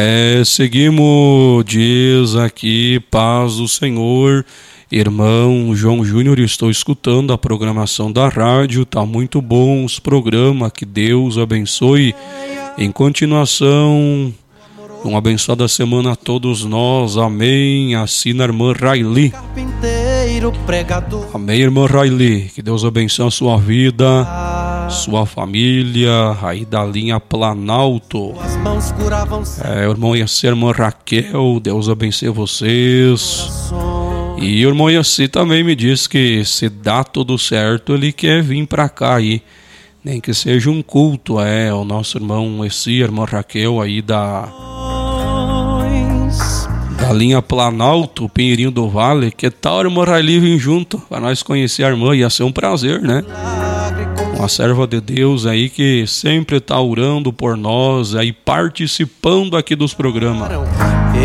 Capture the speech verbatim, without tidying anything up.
É, seguimos, diz aqui, paz do Senhor, irmão João Júnior, estou escutando a programação da rádio, tá muito bom os programas, que Deus abençoe. Em continuação, uma abençoada semana a todos nós, amém. Assina a irmã Raili. Amém, irmã Raili, que Deus abençoe a sua vida, sua família, aí da linha Planalto. É, o irmão Iaci, a irmã Raquel, Deus abençoe vocês. E o irmão Iaci também me disse que se dá tudo certo, ele quer vir pra cá aí, nem que seja um culto. É, o nosso irmão Iaci, a irmã Raquel aí da... da linha Planalto, Pinheirinho do Vale. Que tal, irmã Raili, vir junto para nós conhecer a irmã? Ia ser um prazer, né? Uma serva de Deus aí que sempre está orando por nós, aí participando aqui dos programas.